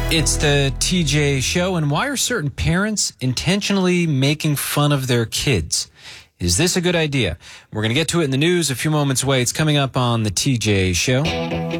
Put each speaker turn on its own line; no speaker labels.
It's the TJ Show, and why are certain parents intentionally making fun of their kids? Is this a good idea? We're going to get to it in the news a few moments away. It's coming up on the TJ Show.